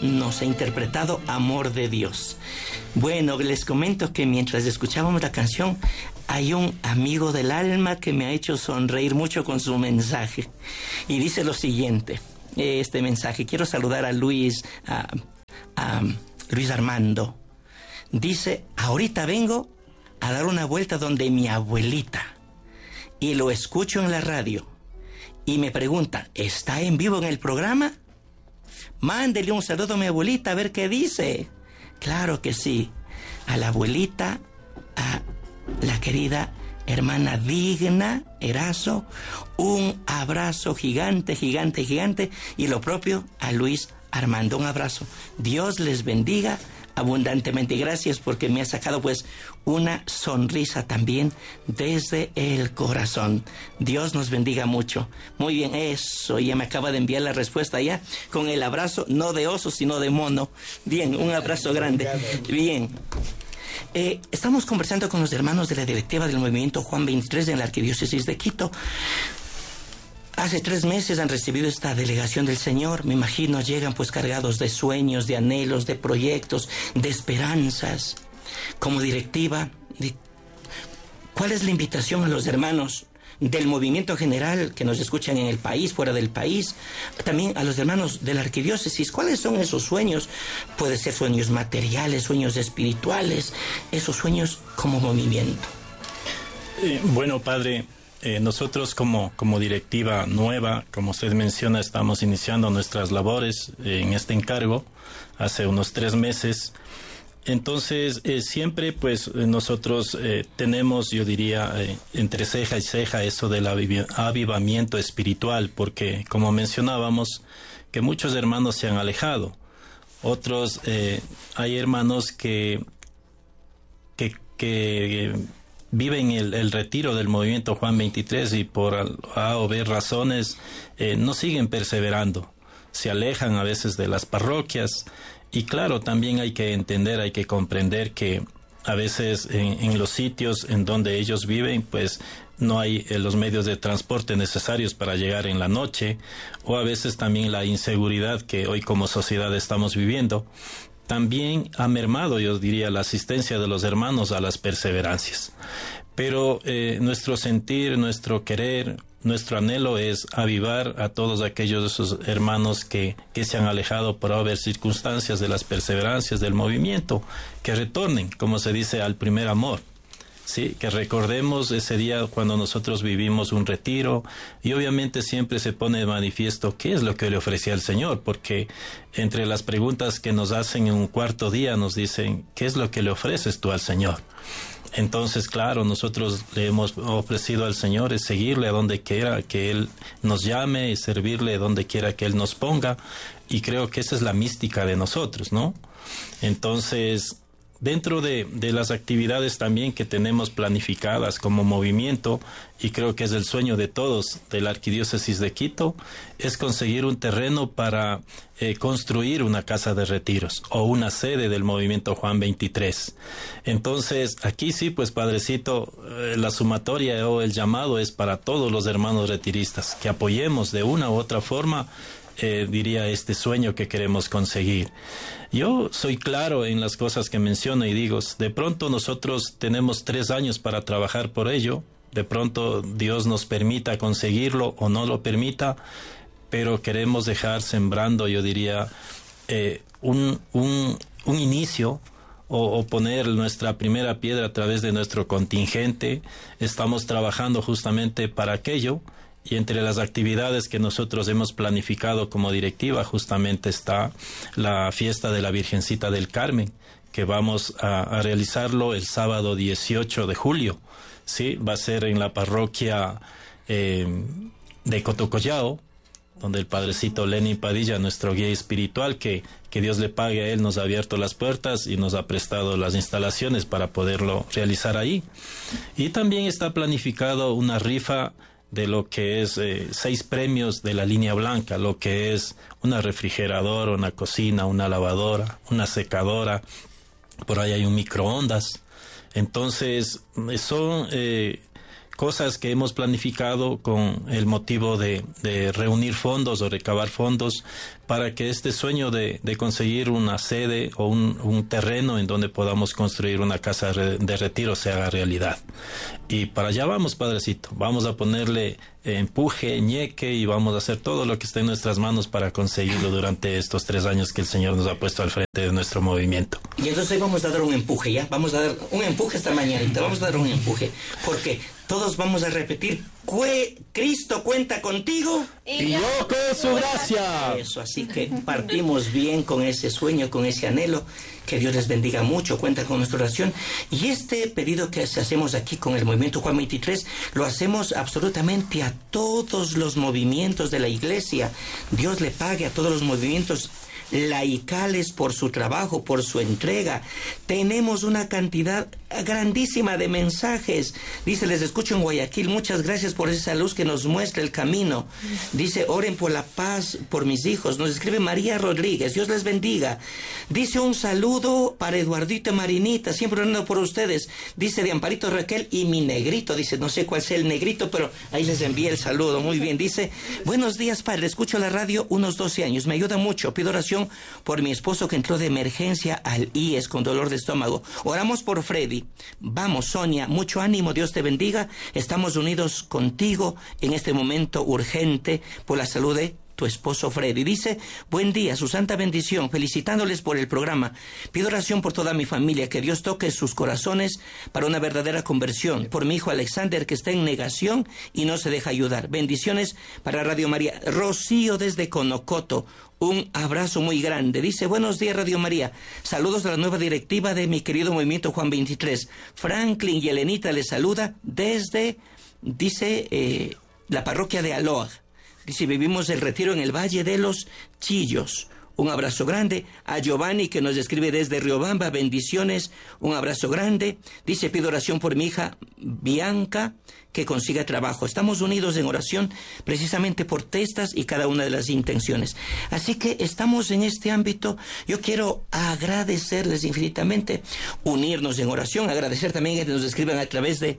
nos ha interpretado Amor de Dios. Bueno, les comento que mientras escuchábamos la canción, hay un amigo del alma que me ha hecho sonreír mucho con su mensaje. Y dice lo siguiente, este mensaje. Quiero saludar a Luis Armando. Dice, ahorita vengo a dar una vuelta donde mi abuelita. Y lo escucho en la radio. Y me pregunta, ¿está en vivo en el programa? Mándele un saludo a mi abuelita a ver qué dice. Claro que sí. A la abuelita, a la querida hermana Digna Erazo, un abrazo gigante, gigante, gigante. Y lo propio a Luis Armando, un abrazo. Dios les bendiga abundantemente. Gracias porque me ha sacado pues una sonrisa también desde el corazón. Dios nos bendiga mucho. Muy bien, eso, ya me acaba de enviar la respuesta ya con el abrazo, no de oso sino de mono. Bien, un abrazo grande. Bien. Estamos conversando con los hermanos de la directiva del movimiento Juan 23 en la Arquidiócesis de Quito. Hace 3 meses han recibido esta delegación del Señor. Me imagino llegan pues cargados de sueños, de anhelos, de proyectos, de esperanzas. Como directiva, ¿cuál es la invitación a los hermanos del movimiento general que nos escuchan en el país, fuera del país? También a los hermanos de la arquidiócesis. ¿Cuáles son esos sueños? Puede ser sueños materiales, sueños espirituales, esos sueños como movimiento. Bueno, padre, nosotros como directiva nueva, como usted menciona, estamos iniciando nuestras labores en este encargo hace unos 3 meses. Entonces, siempre pues nosotros tenemos, yo diría, entre ceja y ceja eso del avivamiento espiritual, porque como mencionábamos, que muchos hermanos se han alejado. Otros, hay hermanos que viven el retiro del movimiento Juan 23 y por A o B razones no siguen perseverando, se alejan a veces de las parroquias. Y claro, también hay que entender, hay que comprender que a veces en los sitios en donde ellos viven, pues no hay los medios de transporte necesarios para llegar en la noche, o a veces también la inseguridad que hoy como sociedad estamos viviendo. También ha mermado, yo diría, la asistencia de los hermanos a las perseverancias. Pero nuestro sentir, nuestro querer, nuestro anhelo es avivar a todos aquellos de esos hermanos que se han alejado por haber circunstancias de las perseverancias del movimiento, que retornen, como se dice, al primer amor. Sí, que recordemos ese día cuando nosotros vivimos un retiro, y obviamente siempre se pone de manifiesto qué es lo que le ofrecía el Señor, porque entre las preguntas que nos hacen en un cuarto día nos dicen, ¿qué es lo que le ofreces tú al Señor? Entonces, claro, nosotros le hemos ofrecido al Señor es seguirle a donde quiera que Él nos llame y servirle donde quiera que Él nos ponga, y creo que esa es la mística de nosotros, ¿no? Entonces, dentro de las actividades también que tenemos planificadas como movimiento, y creo que es el sueño de todos de la Arquidiócesis de Quito, es conseguir un terreno para construir una casa de retiros o una sede del movimiento Juan 23. Entonces, aquí sí, pues, Padrecito, la sumatoria o el llamado es para todos los hermanos retiristas, que apoyemos de una u otra forma diría este sueño que queremos conseguir. Yo soy claro en las cosas que menciono y digo, de pronto nosotros tenemos 3 años para trabajar por ello, de pronto Dios nos permita conseguirlo o no lo permita, pero queremos dejar sembrando, yo diría, un inicio o poner nuestra primera piedra a través de nuestro contingente. Estamos trabajando justamente para aquello. Y entre las actividades que nosotros hemos planificado como directiva justamente está la fiesta de la Virgencita del Carmen, que vamos a realizarlo el sábado 18 de julio. Sí, va a ser en la parroquia de Cotocollao, donde el Padrecito Lenin Padilla, nuestro guía espiritual, que Dios le pague a él, nos ha abierto las puertas y nos ha prestado las instalaciones para poderlo realizar ahí. Y también está planificado una rifa de lo que es 6 premios de la línea blanca, lo que es una refrigeradora, una cocina, una lavadora, una secadora, por ahí hay un microondas. Entonces son cosas que hemos planificado con el motivo de reunir fondos o recabar fondos para que este sueño de conseguir una sede o un terreno en donde podamos construir una casa de retiro se haga realidad. Y para allá vamos, Padrecito. Vamos a ponerle empuje, ñeque, y vamos a hacer todo lo que esté en nuestras manos para conseguirlo durante estos 3 años que el Señor nos ha puesto al frente de nuestro movimiento. Y entonces hoy vamos a dar un empuje, ¿ya? Vamos a dar un empuje esta mañanita, vamos a dar un empuje, porque todos vamos a repetir: Cristo cuenta contigo y yo con su gracia. Eso, así que partimos bien con ese sueño, con ese anhelo. Que Dios les bendiga mucho, cuenta con nuestra oración. Y este pedido que hacemos aquí con el Movimiento Juan 23, lo hacemos absolutamente a todos los movimientos de la iglesia. Dios le pague a todos los movimientos laicales por su trabajo, por su entrega. Tenemos una cantidad grandísima de mensajes. Dice: les escucho en Guayaquil, muchas gracias por esa luz que nos muestra el camino. Dice: oren por la paz, por mis hijos. Nos escribe María Rodríguez, Dios les bendiga. Dice: un saludo para Eduardito y Marinita, siempre orando por ustedes. Dice: de Amparito Raquel y mi negrito. Dice: no sé cuál sea el negrito, pero ahí les envié el saludo. Muy bien. Dice: buenos días, padre, escucho la radio unos 12 años, me ayuda mucho, pido oración por mi esposo que entró de emergencia al IES con dolor de estómago. Oramos por Freddy. Vamos, Sonia, mucho ánimo, Dios te bendiga. Estamos unidos contigo en este momento urgente por la salud de tu esposo Freddy. Dice: buen día, su santa bendición, felicitándoles por el programa. Pido oración por toda mi familia, que Dios toque sus corazones para una verdadera conversión. Por mi hijo Alexander, que está en negación y no se deja ayudar. Bendiciones para Radio María. Rocío desde Conocoto, un abrazo muy grande. Dice: buenos días, Radio María. Saludos a la nueva directiva de mi querido Movimiento Juan 23. Franklin y Elenita les saluda desde, dice, la parroquia de Aloha. Dice: vivimos el retiro en el Valle de los Chillos. Un abrazo grande. A Giovanni, que nos escribe desde Riobamba, bendiciones, un abrazo grande. Dice: pido oración por mi hija Bianca, que consiga trabajo. Estamos unidos en oración precisamente por estas y cada una de las intenciones. Así que estamos en este ámbito. Yo quiero agradecerles infinitamente, unirnos en oración, agradecer también a que nos escriban nos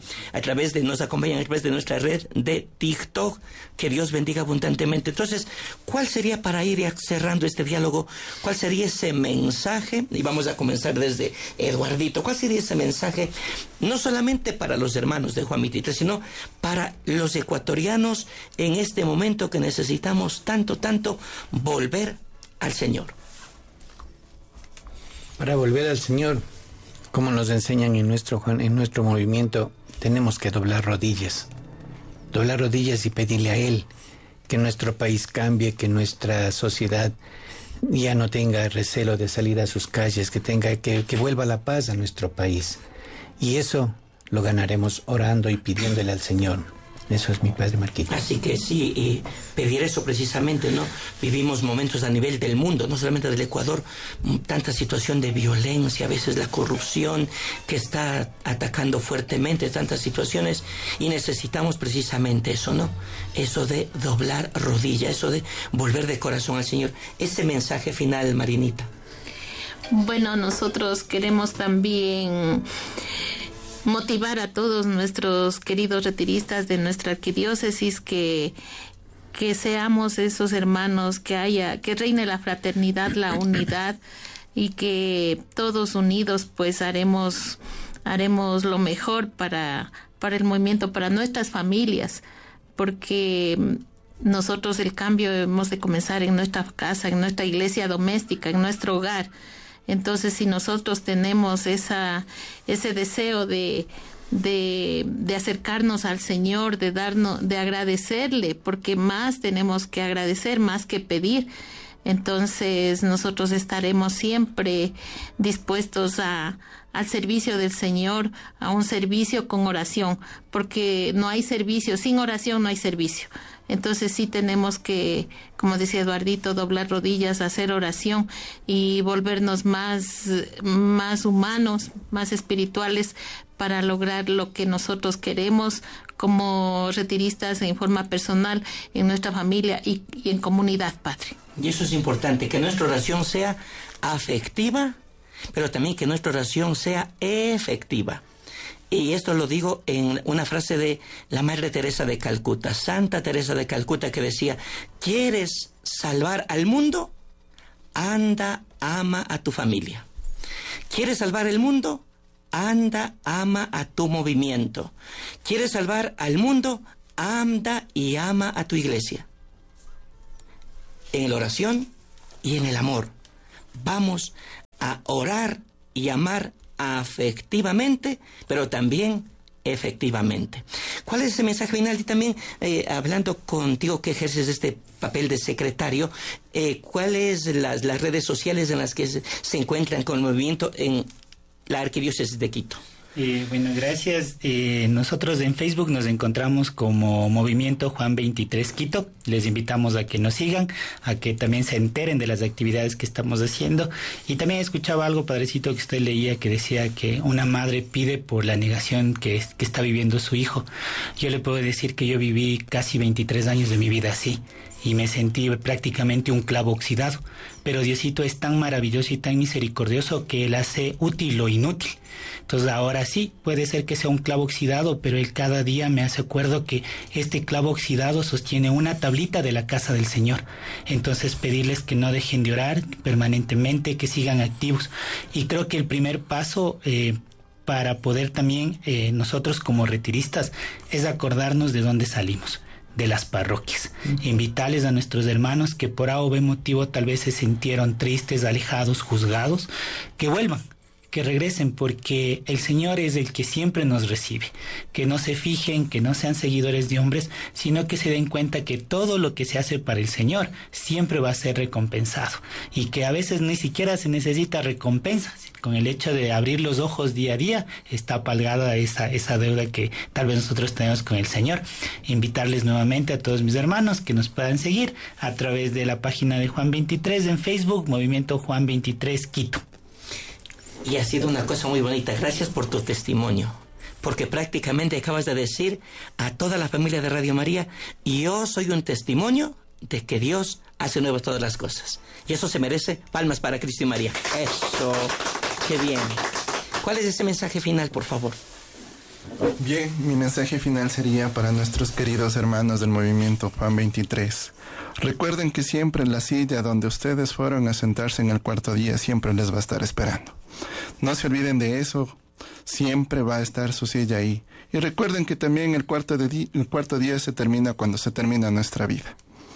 acompañan a través de nuestra red de TikTok. Que Dios bendiga abundantemente. Entonces, ¿cuál sería, para ir cerrando este diálogo, cuál sería ese mensaje? Y vamos a comenzar desde Eduardito. ¿Cuál sería ese mensaje, no solamente para los hermanos de Juan 23, sino para los ecuatorianos en este momento que necesitamos tanto volver al Señor? Para volver al Señor, como nos enseñan en nuestro movimiento, tenemos que doblar rodillas y pedirle a Él que nuestro país cambie, que nuestra sociedad ya no tenga recelo de salir a sus calles, que vuelva la paz a nuestro país. Y eso lo ganaremos orando y pidiéndole al Señor. Eso es mi padre Marquito. Así que sí, y pedir eso precisamente, ¿no? Vivimos momentos a nivel del mundo, no solamente del Ecuador, tanta situación de violencia, a veces la corrupción que está atacando fuertemente, tantas situaciones, y necesitamos precisamente eso, ¿no? Eso de doblar rodilla, eso de volver de corazón al Señor. Ese mensaje final, Marinita. Bueno, nosotros queremos también motivar a todos nuestros queridos retiristas de nuestra arquidiócesis que seamos esos hermanos, que reine la fraternidad, la unidad, y que todos unidos pues haremos lo mejor para el movimiento, para nuestras familias, porque nosotros el cambio hemos de comenzar en nuestra casa, en nuestra iglesia doméstica, en nuestro hogar. Entonces, si nosotros tenemos ese deseo de acercarnos al Señor, de agradecerle, porque más tenemos que agradecer, más que pedir, entonces nosotros estaremos siempre dispuestos al servicio del Señor, a un servicio con oración, porque no hay servicio, sin oración no hay servicio. Entonces sí tenemos que, como decía Eduardito, doblar rodillas, hacer oración y volvernos más humanos, más espirituales, para lograr lo que nosotros queremos como retiristas en forma personal, en nuestra familia y en comunidad, Padre. Y eso es importante, que nuestra oración sea afectiva, pero también que nuestra oración sea efectiva. Y esto lo digo en una frase de la Madre Teresa de Calcuta, Santa Teresa de Calcuta, que decía: ¿quieres salvar al mundo? Anda, ama a tu familia. ¿Quieres salvar el mundo? Anda, ama a tu movimiento. ¿Quieres salvar al mundo? Anda y ama a tu iglesia. En la oración y en el amor. Vamos a orar y amar afectivamente, pero también efectivamente. ¿Cuál es ese mensaje final? Y también, hablando contigo que ejerces este papel de secretario, ¿cuáles las redes sociales en las que se encuentran con el movimiento en la Arquidiócesis de Quito? Bueno, gracias. Nosotros en Facebook nos encontramos como Movimiento Juan 23 Quito. Les invitamos a que nos sigan, a que también se enteren de las actividades que estamos haciendo. Y también escuchaba algo, padrecito, que usted leía, que decía que una madre pide por la negación que está viviendo su hijo. Yo le puedo decir que yo viví casi 23 años de mi vida así, y me sentí prácticamente un clavo oxidado. Pero Diosito es tan maravilloso y tan misericordioso que Él hace útil lo inútil. Entonces ahora sí, puede ser que sea un clavo oxidado, pero Él cada día me hace acuerdo que este clavo oxidado sostiene una tablita de la casa del Señor. Entonces pedirles que no dejen de orar permanentemente, que sigan activos. Y creo que el primer paso para poder también nosotros como retiristas es acordarnos de dónde salimos, de las parroquias. Invitarles a nuestros hermanos que por A o B motivo tal vez se sintieron tristes, alejados, juzgados, que vuelvan, que regresen, porque el Señor es el que siempre nos recibe. Que no se fijen, que no sean seguidores de hombres, sino que se den cuenta que todo lo que se hace para el Señor siempre va a ser recompensado, y que a veces ni siquiera se necesita recompensa. Con el hecho de abrir los ojos día a día está pagada esa deuda que tal vez nosotros tenemos con el Señor. Invitarles nuevamente a todos mis hermanos que nos puedan seguir a través de la página de Juan 23 en Facebook, Movimiento Juan 23 Quito. Y ha sido una cosa muy bonita. Gracias por tu testimonio, porque prácticamente acabas de decir a toda la familia de Radio María: yo soy un testimonio de que Dios hace nuevas todas las cosas. Y eso se merece palmas para Cristo y María. Eso, qué bien. ¿Cuál es ese mensaje final, por favor? Bien, mi mensaje final sería para nuestros queridos hermanos del movimiento Juan 23. Recuerden que siempre en la silla donde ustedes fueron a sentarse en el cuarto día siempre les va a estar esperando. No se olviden de eso, siempre va a estar su silla ahí. Y recuerden que también el cuarto día se termina cuando se termina nuestra vida.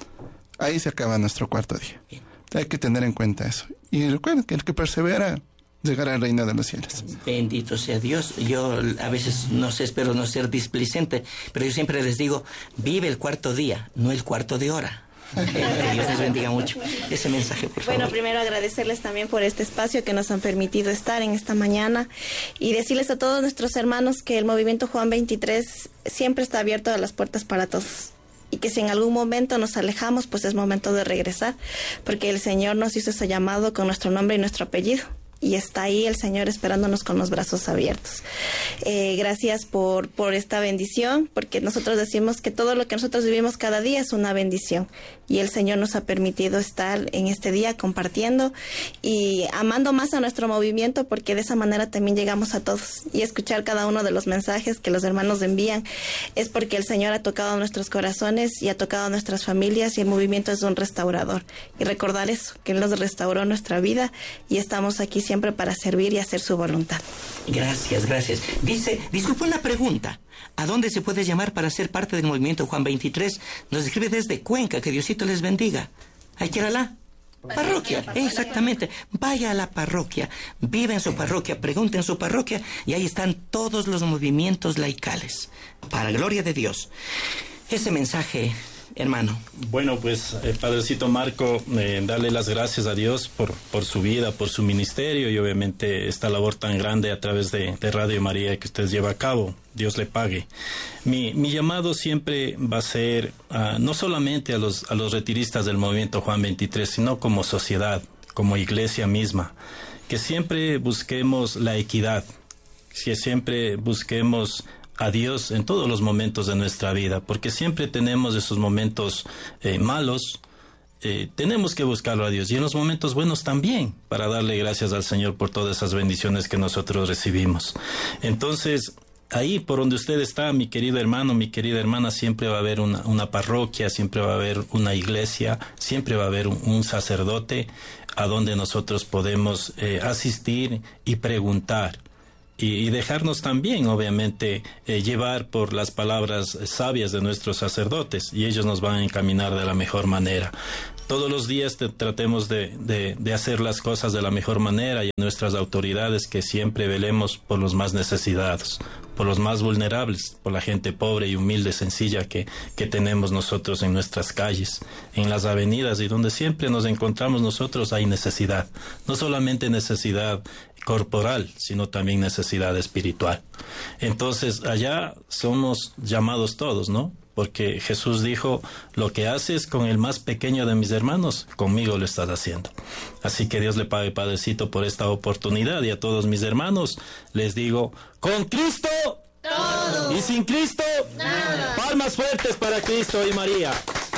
Ahí se acaba nuestro cuarto día. Hay que tener en cuenta eso. Y recuerden que el que persevera llegará al reino de los cielos. Bendito sea Dios. Yo a veces no sé, espero no ser displicente, pero yo siempre les digo: vive el cuarto día, no el cuarto de hora. Que Dios les bendiga mucho. Ese mensaje, por favor. Bueno, primero agradecerles también por este espacio que nos han permitido estar en esta mañana, y decirles a todos nuestros hermanos que el movimiento Juan 23 siempre está abierto a las puertas para todos, y que si en algún momento nos alejamos, pues es momento de regresar, porque el Señor nos hizo ese llamado con nuestro nombre y nuestro apellido. Y está ahí el Señor esperándonos con los brazos abiertos. Gracias por esta bendición, porque nosotros decimos que todo lo que nosotros vivimos cada día es una bendición. Y el Señor nos ha permitido estar en este día compartiendo y amando más a nuestro movimiento, porque de esa manera también llegamos a todos. Y escuchar cada uno de los mensajes que los hermanos envían es porque el Señor ha tocado nuestros corazones y ha tocado nuestras familias, y el movimiento es un restaurador. Y recordar eso, que Él nos restauró nuestra vida, y estamos aquí siempre para servir y hacer su voluntad. Gracias, gracias. Disculpa una pregunta. ¿A dónde se puede llamar para ser parte del movimiento Juan 23? Nos escribe desde Cuenca. Que Diosito les bendiga. Hay que ir a la parroquia. Exactamente. Vaya a la parroquia. Vive en su parroquia. Pregunte en su parroquia. Y ahí están todos los movimientos laicales. Para gloria de Dios. Ese mensaje, hermano. Bueno, pues, Padrecito Marco, darle las gracias a Dios por su vida, por su ministerio, y obviamente esta labor tan grande a través de Radio María que usted lleva a cabo. Dios le pague. Mi llamado siempre va a ser no solamente a los retiristas del movimiento Juan 23, sino como sociedad, como iglesia misma, que siempre busquemos la equidad, que siempre busquemos a Dios en todos los momentos de nuestra vida, porque siempre tenemos esos momentos malos. Tenemos que buscarlo a Dios, y en los momentos buenos también, para darle gracias al Señor por todas esas bendiciones que nosotros recibimos. Entonces, ahí por donde usted está, mi querido hermano, mi querida hermana, siempre va a haber una parroquia, siempre va a haber una iglesia, siempre va a haber un sacerdote a donde nosotros podemos asistir y preguntar. Y dejarnos también, obviamente, llevar por las palabras sabias de nuestros sacerdotes, y ellos nos van a encaminar de la mejor manera. Todos los días tratemos de hacer las cosas de la mejor manera, y nuestras autoridades que siempre velemos por los más necesitados, por los más vulnerables, por la gente pobre y humilde, sencilla que tenemos nosotros en nuestras calles, en las avenidas, y donde siempre nos encontramos nosotros hay necesidad, no solamente necesidad corporal, sino también necesidad espiritual. Entonces, allá somos llamados todos, ¿no? Porque Jesús dijo, lo que haces con el más pequeño de mis hermanos, conmigo lo estás haciendo. Así que Dios le pague, Padrecito, por esta oportunidad, y a todos mis hermanos les digo, con Cristo, todo. Y sin Cristo, nada. Palmas fuertes para Cristo y María.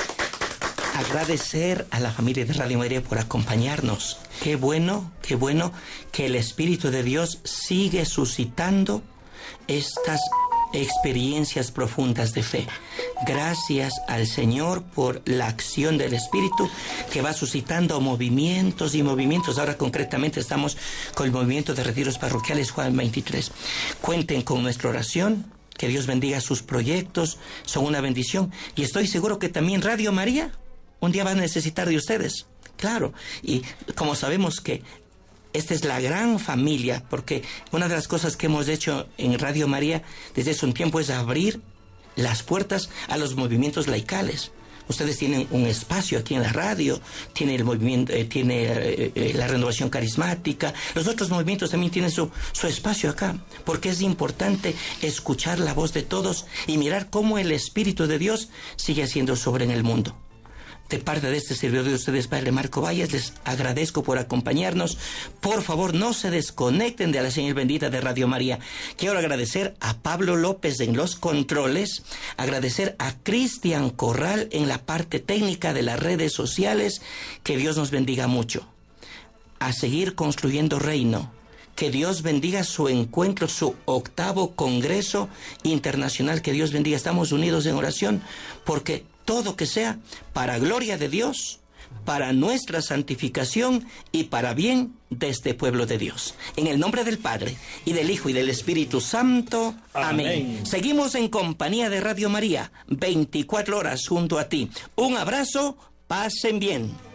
Agradecer a la familia de Radio María por acompañarnos. Qué bueno que el Espíritu de Dios sigue suscitando estas experiencias profundas de fe. Gracias al Señor por la acción del Espíritu que va suscitando movimientos y movimientos. Ahora concretamente estamos con el movimiento de retiros parroquiales Juan 23. Cuenten con nuestra oración, que Dios bendiga sus proyectos, son una bendición, y estoy seguro que también Radio María un día va a necesitar de ustedes, claro, y como sabemos que esta es la gran familia, porque una de las cosas que hemos hecho en Radio María desde hace un tiempo es abrir las puertas a los movimientos laicales. Ustedes tienen un espacio aquí en la radio, tiene el movimiento, tiene la renovación carismática, los otros movimientos también tienen su espacio acá, porque es importante escuchar la voz de todos y mirar cómo el Espíritu de Dios sigue haciendo sobre en el mundo. De parte de este servidor de ustedes, Padre Marco Valles, les agradezco por acompañarnos. Por favor, no se desconecten de la señal bendita de Radio María. Quiero agradecer a Pablo López en los controles, agradecer a Cristian Corral en la parte técnica de las redes sociales. Que Dios nos bendiga mucho. A seguir construyendo reino. Que Dios bendiga su encuentro, su 8º Congreso Internacional. Que Dios bendiga. Estamos unidos en oración porque todo que sea para gloria de Dios, para nuestra santificación y para bien de este pueblo de Dios. En el nombre del Padre, y del Hijo, y del Espíritu Santo. Amén. Seguimos en compañía de Radio María, 24 horas junto a ti. Un abrazo, pasen bien.